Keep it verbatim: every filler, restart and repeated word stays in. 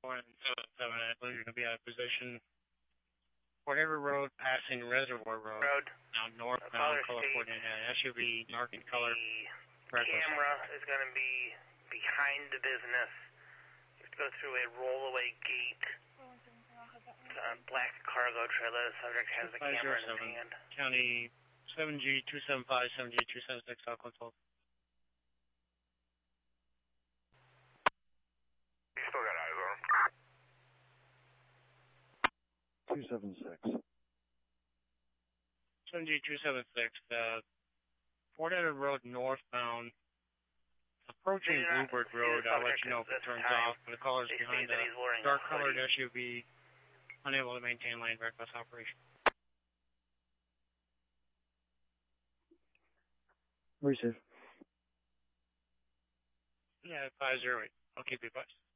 one seven seven, I believe you're going to be out of position. Fort Edward Road, passing Reservoir Road. Road. Now northbound, color coordinated, S U V, marking color. The camera is going to be behind the business. You have to go through a rollaway gate. It's a black cargo trailer. The subject has the camera in his hand. County seven G two seven five, seven G two seven six, Alcohol twelve. You still got eyes on him. two seven six. seven G two seven six, uh, Fort Edward Road northbound, approaching Bluebird Road. I'll let you know if it turns off, but the caller's behind a dark-colored S U V, unable to maintain lane reckless operation. Receive. Yeah, five zero eight. I'll keep you advised.